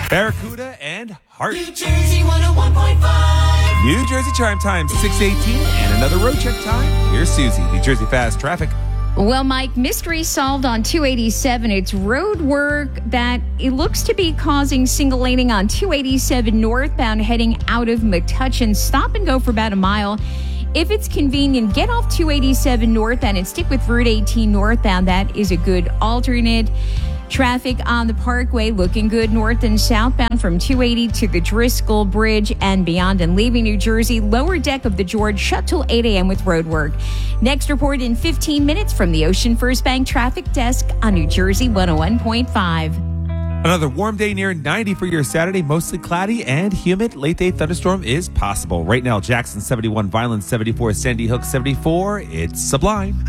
Barracuda and Hart. New Jersey 101.5. New Jersey Chime Time, 6:18, and another road check time. Here's Susie, New Jersey Fast Traffic. Well, Mike, mystery solved on 287. It's road work that it looks to be causing single laning on 287 northbound heading out of Metuchen. Stop and go for about a mile. If it's convenient, get off 287 northbound and stick with Route 18 northbound. That is a good alternate. Traffic on the Parkway looking good north and southbound from 280 to the Driscoll Bridge and beyond. And leaving New Jersey, lower deck of the George shut till 8 a.m. with road work. Next report in 15 minutes from the Ocean First Bank Traffic Desk on New Jersey 101.5. Another warm day near 90 for your Saturday, mostly cloudy and humid. Late day thunderstorm is possible. Right now, Jackson 71, Violence 74, Sandy Hook 74. It's sublime.